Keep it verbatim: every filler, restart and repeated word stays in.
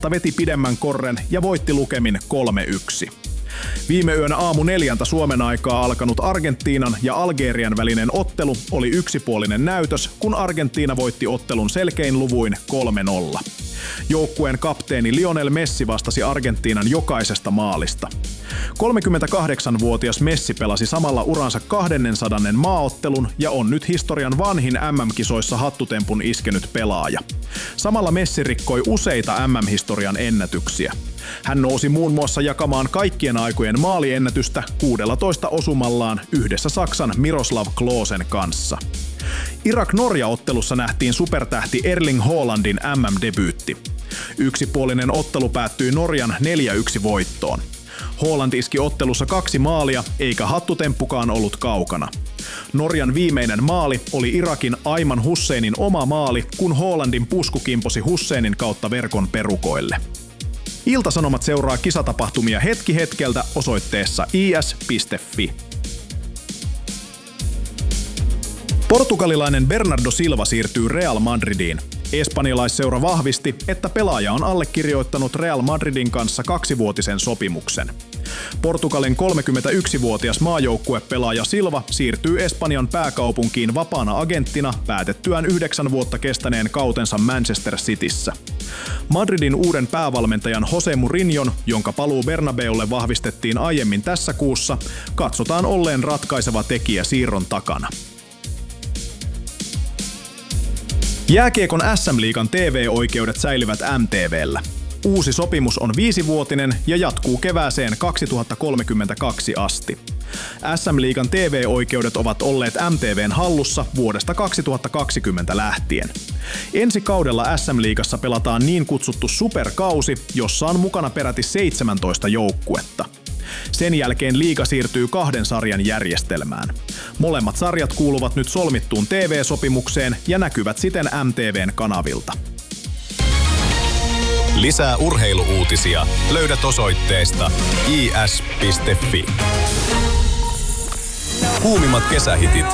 veti pidemmän korren ja voitti lukemin kolme yksi. Viime yönä aamu neljältä Suomen aikaa alkanut Argentiinan ja Algerian välinen ottelu oli yksipuolinen näytös, kun Argentiina voitti ottelun selkein luvuin kolme nolla. Joukkueen kapteeni Lionel Messi vastasi Argentiinan jokaisesta maalista. kolmekymmentäkahdeksanvuotias Messi pelasi samalla uransa kaksisataa maaottelun ja on nyt historian vanhin M M-kisoissa hattutempun iskenyt pelaaja. Samalla Messi rikkoi useita M M-historian ennätyksiä. Hän nousi muun muassa jakamaan kaikkien aikojen maaliennätystä kuusitoista osumallaan yhdessä Saksan Miroslav Klosen kanssa. Irak-Norja-ottelussa nähtiin supertähti Erling Haalandin M M-debyytti. Yksipuolinen ottelu päättyi Norjan neljä yksi voittoon. Haaland iski ottelussa kaksi maalia, eikä hattutemppukaan ollut kaukana. Norjan viimeinen maali oli Irakin Ayman Husseinin oma maali, kun Haalandin pusku kimposi Husseinin kautta verkon perukoille. Ilta-Sanomat seuraa kisatapahtumia hetki hetkeltä osoitteessa i s piste f i. Portugalilainen Bernardo Silva siirtyy Real Madridiin. Espanjalaisseura vahvisti, että pelaaja on allekirjoittanut Real Madridin kanssa kaksivuotisen sopimuksen. Portugalin kolmekymmentäyksivuotias maajoukkuepelaaja Silva siirtyy Espanjan pääkaupunkiin vapaana agenttina päätettyään yhdeksän vuotta kestäneen kautensa Manchester Cityssä. Madridin uuden päävalmentajan Jose Mourinhon, jonka paluu Bernabeulle vahvistettiin aiemmin tässä kuussa, katsotaan olleen ratkaiseva tekijä siirron takana. Jääkiekon S M-liigan T V-oikeudet säilyvät M T V:llä. Uusi sopimus on viisivuotinen ja jatkuu kevääseen kaksituhattakolmekymmentäkaksi asti. S M-liigan T V-oikeudet ovat olleet M T V:n hallussa vuodesta kaksituhattakaksikymmentä lähtien. Ensi kaudella S M-liigassa pelataan niin kutsuttu superkausi, jossa on mukana peräti seitsemäntoista joukkuetta. Sen jälkeen liiga siirtyy kahden sarjan järjestelmään. Molemmat sarjat kuuluvat nyt solmittuun T V-sopimukseen ja näkyvät siten M T V:n kanavilta. Lisää urheiluuutisia löydät osoitteesta i s piste f i. Kuumimmat kesähitit